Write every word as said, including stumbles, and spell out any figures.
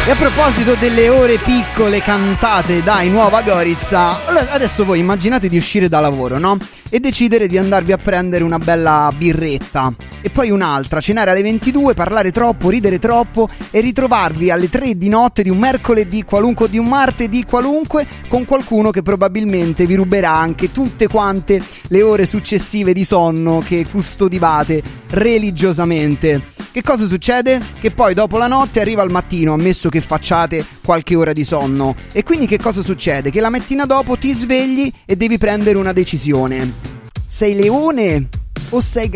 E a proposito delle ore piccole cantate dai Nuova Gorizia, adesso voi immaginate di uscire da lavoro, no? E decidere di andarvi a prendere una bella birretta e poi un'altra, cenare alle ventidue, parlare troppo, ridere troppo e ritrovarvi alle tre di notte di un mercoledì qualunque o di un martedì qualunque con qualcuno che probabilmente vi ruberà anche tutte quante le ore successive di sonno che custodivate religiosamente. Che cosa succede? Che poi dopo la notte arriva il mattino, ammesso che facciate qualche ora di sonno. E quindi che cosa succede? Che la mattina dopo ti svegli e devi prendere una decisione. Sei leone o sei